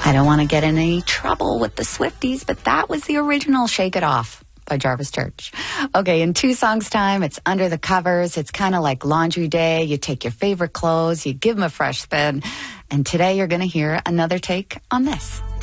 I don't want to get in any trouble with the Swifties, but that was the original Shake It Off by Jarvis Church. Okay, in 2 songs' time, it's Under the Covers. It's kind of like laundry day. You take your favorite clothes, you give them a fresh spin. And today you're going to hear another take on this.